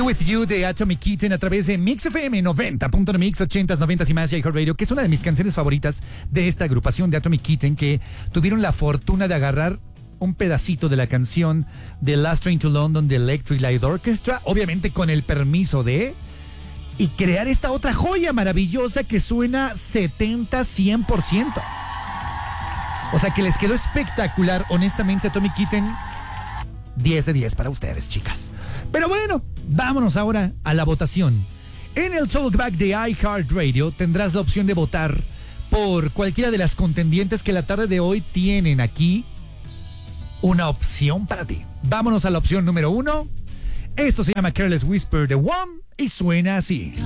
With You de Atomic Kitten a través de Mix FM 90.1 Mix 80s, 90s y más y iHeartRadio, que es una de mis canciones favoritas de esta agrupación de Atomic Kitten, que tuvieron la fortuna de agarrar un pedacito de la canción de Last Train to London de Electric Light Orchestra, obviamente con el permiso de, y crear esta otra joya maravillosa que suena 70-100%. O sea que les quedó espectacular, honestamente. Atomic Kitten, 10 de 10 para ustedes, chicas. Pero bueno, vámonos ahora a la votación. En el Talkback de iHeartRadio tendrás la opción de votar por cualquiera de las contendientes que la tarde de hoy tienen aquí una opción para ti. Vámonos a la opción número 1. Esto se llama Careless Whisper de One y suena así.